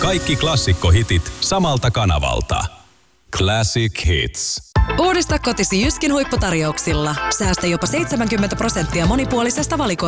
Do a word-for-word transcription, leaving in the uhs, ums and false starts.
Kaikki klassikkohitit samalta kanavalta. Classic Hits. Uudista kotisi Jyskin huipputarjouksilla. Säästä jopa seitsemänkymmentä prosenttia monipuolisesta valikoimasta.